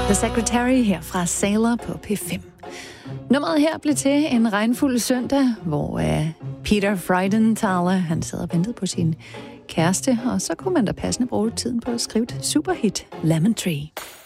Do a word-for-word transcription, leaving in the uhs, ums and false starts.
The Secretary her fra Sailor på P fem. Nummeret her blev til en regnfuld søndag, hvor uh, Peter Freidenthaler, han sad og ventede på sin kæreste, og så kunne man da passende bruge tiden på at skrive et superhit, Lemon Tree.